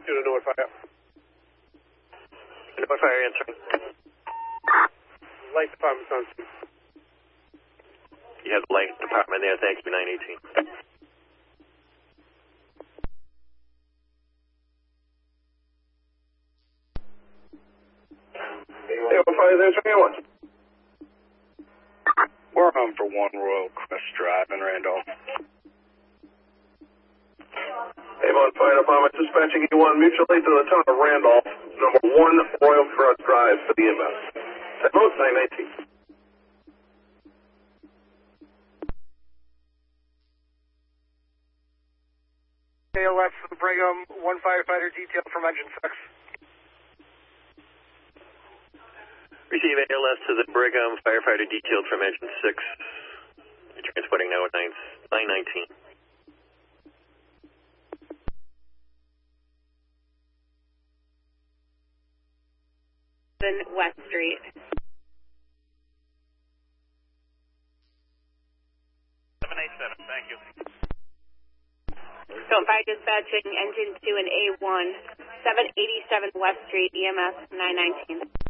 To the North Fire. North Fire answering. Light Department's on scene. You have the light department there, thank you, 918. Hey, what fire is answering anyone? We're home for 1 Royal Crest Drive in Randolph. Avon Fire Department dispatching E1 mutually to the town of Randolph, number 1 Royal Crest Drive for the EMS. At both 918. ALS to the Brigham, 1 firefighter detail from engine 6. Receive ALS to the Brigham, firefighter detailed from engine 6. Transporting now at 919. West Street. 787, thank you. So fire dispatching engine 2 and A1, 787 West Street, EMS 919.